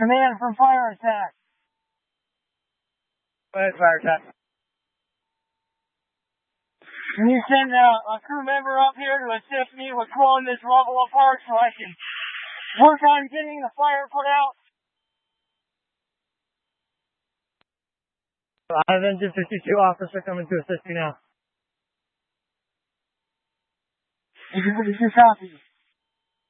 Command from fire attack. Go ahead, fire attack. Can you send a crew member up here to assist me with pulling this rubble apart so I can work on getting the fire put out? Avenger 52 officer coming to assist you now. This is copy.